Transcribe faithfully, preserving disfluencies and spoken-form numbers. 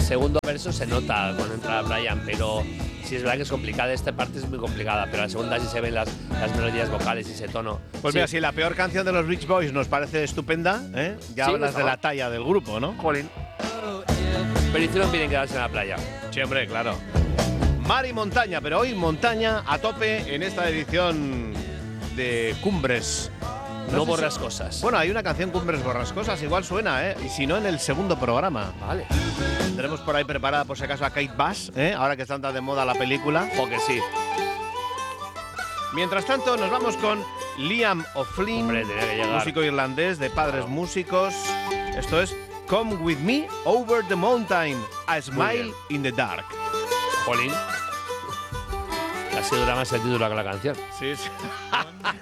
segundo verso se nota cuando entra Brian, pero sí es verdad que es complicada. Esta parte es muy complicada, pero la segunda sí se ven las, las melodías vocales y ese tono. Pues sí. Mira, si la peor canción de los Beach Boys nos parece estupenda, ¿eh? ya Sí, hablas de la talla del grupo, ¿no? Jolín. Pero hicieron bien en quedarse en la playa. Sí, hombre, claro. Mar y montaña, pero hoy montaña a tope en esta edición de Cumbres. No, No sé borrascosas. si, bueno, hay una canción Cumbres Borrascosas, igual suena, ¿eh? Y si no, en el segundo programa. Vale. Tendremos por ahí preparada, por si acaso, a Kate Bush, ¿eh? Ahora que está tan de moda la película. O que sí. Mientras tanto, nos vamos con Liam O'Flynn, Hombre, tenía que llegar. músico irlandés de padres Claro. músicos. Esto es Come With Me Over the Mountain, A Smile bien. in the Dark. Jolín. Casi dura más el título que la canción. Sí, sí.